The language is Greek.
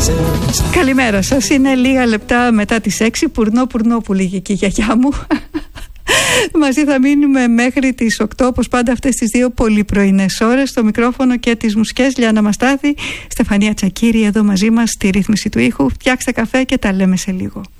Καλημέρα σας, είναι λίγα λεπτά μετά τις 6. Πουρνό που λέγει και η γιαγιά μου. Μαζί θα μείνουμε μέχρι τις 8, όπως πάντα αυτές τις δύο πολύ πρωινές ώρες. Στο μικρόφωνο και τις μουσικές Λιάννα Μαστάθη, Στεφανία Τσακύρη εδώ μαζί μας στη ρύθμιση του ήχου. Φτιάξτε καφέ και τα λέμε σε λίγο.